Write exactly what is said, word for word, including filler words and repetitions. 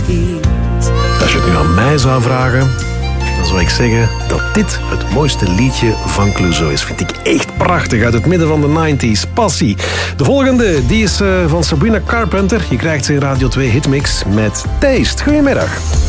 Als je het nu aan mij zou vragen, dan zou ik zeggen dat dit het mooiste liedje van Clouseau is. Vind ik echt prachtig, uit het midden van de negentig. Passie. De volgende, die is uh, van Sabrina Carpenter. Je krijgt ze in Radio twee Hitmix met Taste. Goedemiddag.